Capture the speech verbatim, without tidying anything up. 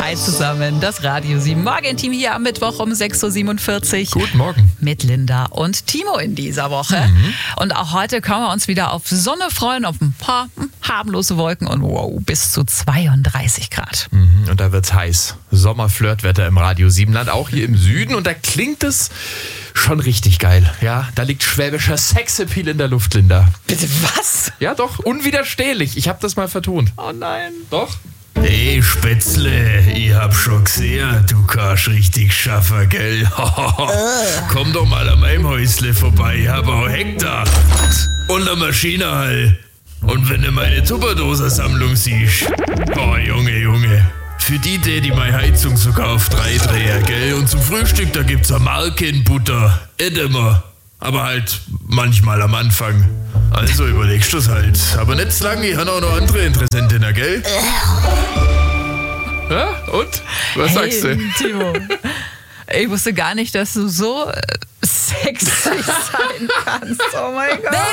Hi zusammen, das Radio sieben Morgen-Team hier am Mittwoch um sechs Uhr siebenundvierzig. Guten Morgen. Mit Linda und Timo in dieser Woche. Mhm. Und auch heute können wir uns wieder auf Sonne freuen, auf ein paar harmlose Wolken und wow, bis zu zweiunddreißig Grad. Mhm. Und da wird's heiß. Sommerflirtwetter im Radio Siebenland, auch hier im Süden. Und da klingt es schon richtig geil. Ja, da liegt schwäbischer Sexappeal in der Luft, Linda. Bitte was? Ja, doch, unwiderstehlich. Ich habe das mal vertont. Oh nein. Doch? Hey Spätzle, ich hab schon gesehen, du kannst richtig schaffen, gell? Komm doch mal an meinem Häusle vorbei, ich hab auch Hektar. Und eine Maschinenhall. Und wenn du meine Tupperdoser-Sammlung siehst, oh Junge, Junge. Für die, die die meine Heizung sogar auf drei Dreher, gell? Und zum Frühstück, da gibt's eine Markenbutter. Nicht immer. Aber halt manchmal am Anfang. Also überlegst du's halt. Aber nicht zu lange, ich habe auch noch andere Interessentinnen, gell? Ja, und? Was hey, sagst du? Timo, ich wusste gar nicht, dass du so äh, sexy sein kannst. Oh mein Gott.